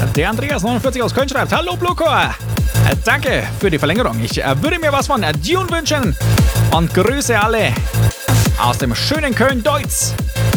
Der Andreas49 aus Köln schreibt: Hallo Blucor! Danke für die Verlängerung. Ich würde mir was von Dune wünschen und grüße alle aus dem schönen Köln-Deutz.